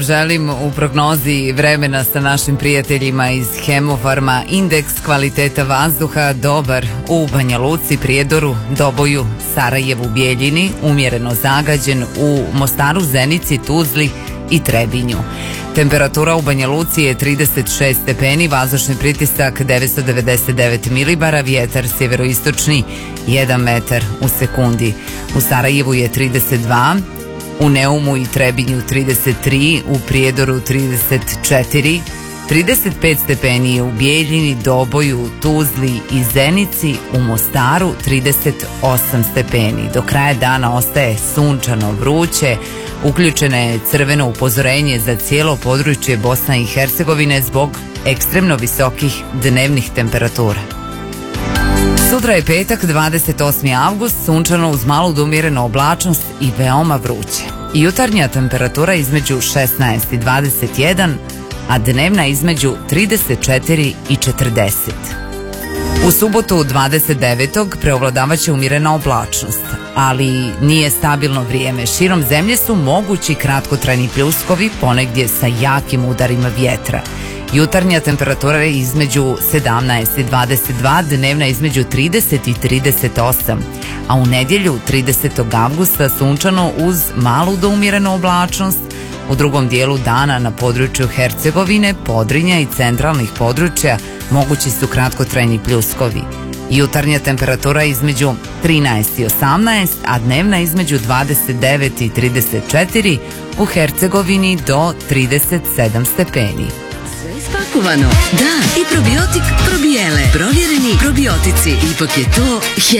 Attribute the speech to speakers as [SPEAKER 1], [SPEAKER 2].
[SPEAKER 1] Želim u prognozi vremena sa našim prijateljima iz Hemofarma indeks kvaliteta vazduha dobar u Banja Luci, Prijedoru, Doboju, Sarajevu, Bijeljini, umjereno zagađen u Mostaru, Zenici, Tuzli i Trebinju. Temperatura u Banja Luci je 36 stepeni, vazdušni pritisak 999 milibara, vjetar sjeveroistočni 1 metar u sekundi. U Sarajevu je 32, u Neumu i Trebinju 33, u Prijedoru 34, 35 stepeni je u Bijeljini, Doboju, Tuzli i Zenici, u Mostaru 38 stepeni. Do kraja dana ostaje sunčano, vruće, uključeno je crveno upozorenje za cijelo područje Bosne i Hercegovine zbog ekstremno visokih dnevnih temperatura. Sutra je petak, 28. avgust, sunčano uz malu do umjerenu oblačnost i veoma vruće. Jutarnja temperatura između 16 i 21, a dnevna između 34 i 40. U subotu 29. preovladavat će umjerena oblačnost, ali nije stabilno vrijeme. Širom zemlje su mogući kratkotrajni pljuskovi, ponegdje sa jakim udarima vjetra. Jutarnja temperatura je između 17 i 22, dnevna između 30 i 38, a u nedjelju 30. avgusta sunčano uz malu do umjerenu oblačnost. U drugom dijelu dana na području Hercegovine, Podrinja i centralnih područja mogući su kratkotrajni pljuskovi. Jutarnja temperatura između 13 i 18, a dnevna između 29 i 34, u Hercegovini do 37 stepeni.
[SPEAKER 2] Spakovano. Da, i probiotik probijele. Provjereni probiotici. Ipak je to